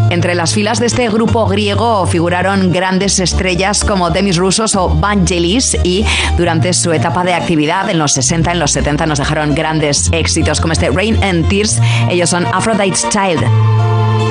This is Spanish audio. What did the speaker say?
Entre las filas de este grupo griego figuraron grandes estrellas como Demis Roussos o Vangelis, y durante su etapa de actividad en los 60, en los 70 nos dejaron grandes éxitos como este Rain and Tears. Ellos son Aphrodite's Child.